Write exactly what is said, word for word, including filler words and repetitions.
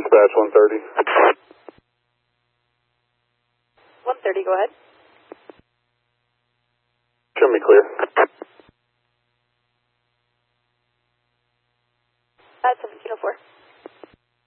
Dispatch one thirty. one thirty, go ahead. Show me clear. At seventeen oh four.